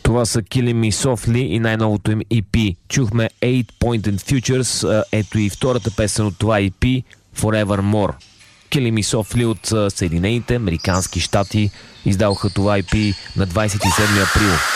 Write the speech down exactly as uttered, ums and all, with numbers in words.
Това са Killing Me Softly и най-новото им И Пи. Чухме Eight Pointed Futures, ето и втората песен от това И Пи, Forevermore. Killing Me Softly от Съединените американски щати издаваха това И Пи на двадесет и седми април.